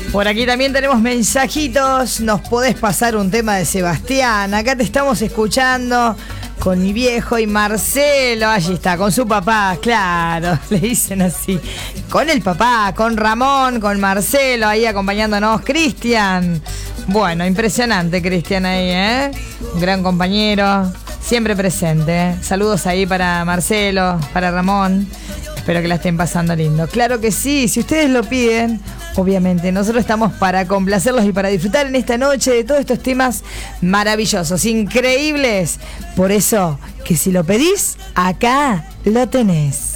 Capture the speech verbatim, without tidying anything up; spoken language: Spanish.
Por aquí también tenemos mensajitos. Nos podés pasar un tema de Sebastián. Acá te estamos escuchando con mi viejo y Marcelo. Allí está, con su papá, claro, le dicen así. Con el papá, con Ramón, con Marcelo, ahí acompañándonos. Cristian. Bueno, impresionante Cristian ahí, ¿eh? Un gran compañero, siempre presente. Saludos ahí para Marcelo, para Ramón. Espero que la estén pasando lindo. Claro que sí, si ustedes lo piden, obviamente, nosotros estamos para complacerlos y para disfrutar en esta noche de todos estos temas maravillosos, increíbles. Por eso, que si lo pedís, acá lo tenés.